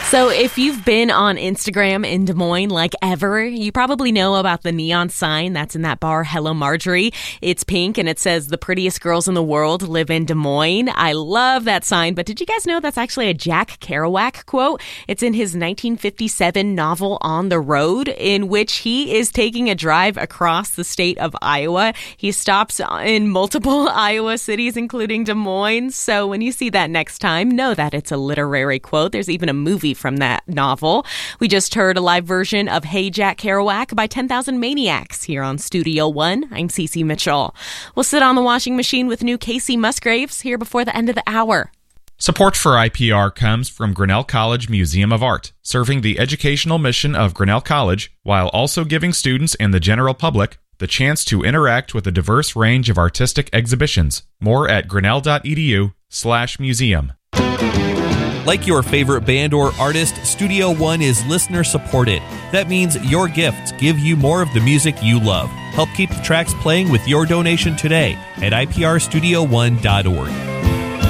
So if you've been on Instagram in Des Moines like ever, you probably know about the neon sign that's in that bar, Hello Marjorie. It's pink and it says the prettiest girls in the world live in Des Moines. I love that sign, but did you guys know that's actually a Jack Kerouac quote? It's in his 1957 novel On the Road, in which he is taking a drive across the state of Iowa. He stops in multiple Iowa cities, including Des Moines. So when you see that next time, know that it's a literary quote. There's even a movie from that novel. We just heard a live version of Hey Jack Kerouac by 10,000 Maniacs here on Studio One. I'm Cece Mitchell. We'll sit on the washing machine with new Casey Musgraves here before the end of the hour. Support for IPR comes from Grinnell College Museum of Art, serving the educational mission of Grinnell College while also giving students and the general public the chance to interact with a diverse range of artistic exhibitions. More at grinnell.edu/museum. Like your favorite band or artist, Studio One is listener supported. That means your gifts give you more of the music you love. Help keep the tracks playing with your donation today at iprstudio1.org.